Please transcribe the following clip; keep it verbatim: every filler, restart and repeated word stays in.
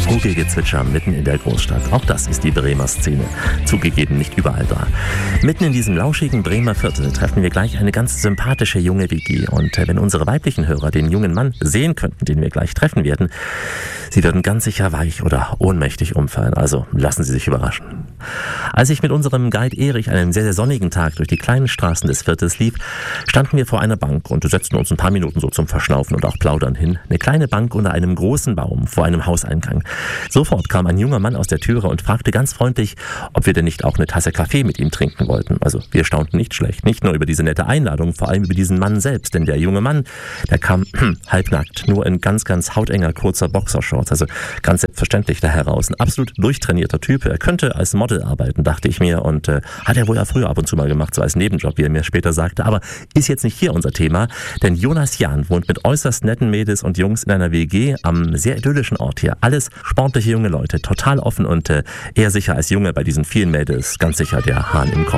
Vogelgezwitscher mitten in der Großstadt. Auch das ist die Bremer Szene. Zugegeben nicht überall da. Mitten in diesem lauschigen Bremer Viertel treffen wir gleich eine ganz sympathische junge W G. Und wenn unsere weiblichen Hörer den jungen Mann sehen könnten, den wir gleich treffen werden, sie würden ganz sicher weich oder ohnmächtig umfallen. Also lassen Sie sich überraschen. Als ich mit unserem Guide Erich einen sehr, sehr sonnigen Tag durch die kleinen Straßen des Viertels lief, standen wir vor einer Bank und setzten uns ein paar Minuten so zum Verschnaufen und auch Plaudern hin. Eine kleine Bank unter einem großen Baum vor einem Hauseingang. Sofort kam ein junger Mann aus der Türe und fragte ganz freundlich, ob wir denn nicht auch eine Tasse Kaffee mit ihm trinken wollten. Also wir staunten nicht schlecht, nicht nur über diese nette Einladung, vor allem über diesen Mann selbst. Denn der junge Mann, der kam halbnackt, nur in ganz, ganz hautenger, kurzer Boxershorts. Also ganz selbstverständlich da heraus. Ein absolut durchtrainierter Typ. Er könnte als Model arbeiten, dachte ich mir. Und äh, hat er wohl ja früher ab und zu mal gemacht, so als Nebenjob, wie er mir später sagte. Aber ist jetzt nicht hier unser Thema. Denn Jonas Jahn wohnt mit äußerst netten Mädels und Jungs in einer W G am sehr idyllischen Ort hier. Alles sportliche junge Leute, total offen und äh, eher sicher als Junge bei diesen vielen Mädels. Ganz sicher der Hahn im Korb.